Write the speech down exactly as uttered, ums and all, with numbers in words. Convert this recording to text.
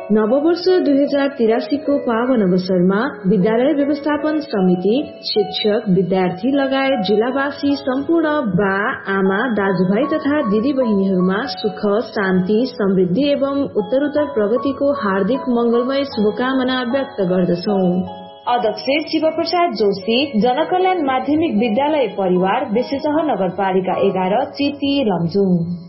नववर्ष दुई हजार तिरासी को पावन अवसरमा विद्यालय व्यवस्थापन समिति, शिक्षक, विद्यार्थी लगायत जिल्लावासी सम्पूर्ण बा, आमा, दाजुभाइ तथा दिदी बहिनीहरूमा सुख, शान्ति, समृद्धि एवं उत्तरोत्तर प्रगतिको हार्दिक मंगलमय शुभकामना व्यक्त गर्दछौ। अध्यक्ष शिव प्रसाद जोशी, जनकल्याण माध्यमिक विद्यालय परिवार, बेसेसह नगरपालिका एघार, चिती, लमजुङ।